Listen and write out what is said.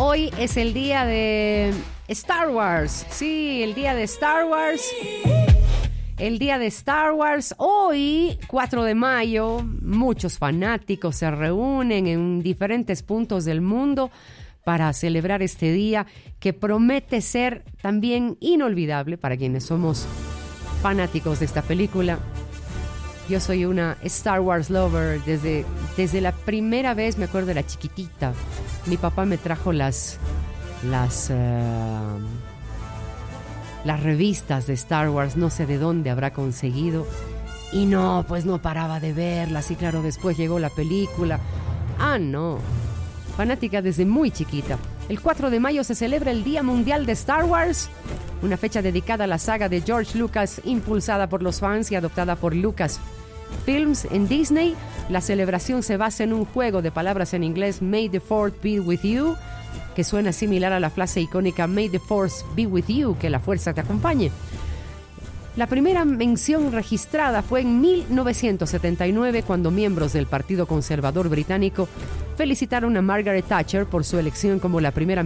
Hoy es el día de Star Wars. Sí, el día de Star Wars. El día de Star Wars. Hoy, 4 de mayo, muchos fanáticos se reúnen en diferentes puntos del mundo para celebrar este día que promete ser también inolvidable para quienes somos fanáticos de esta película. Yo soy una Star Wars lover desde la primera vez, me acuerdo, era chiquitita. Mi papá me trajo las revistas de Star Wars, no sé de dónde habrá conseguido. Y no, pues no paraba de verlas. Y claro, después llegó la película. No, fanática desde muy chiquita. El 4 de mayo se celebra el Día Mundial de Star Wars, una fecha dedicada a la saga de George Lucas, impulsada por los fans y adoptada por Lucasfilms en Disney. La celebración se basa en un juego de palabras en inglés, May the Force be with you, que suena similar a la frase icónica May the Force be with you, que la fuerza te acompañe. La primera mención registrada fue en 1979, cuando miembros del Partido Conservador británico felicitaron a Margaret Thatcher por su elección como la primera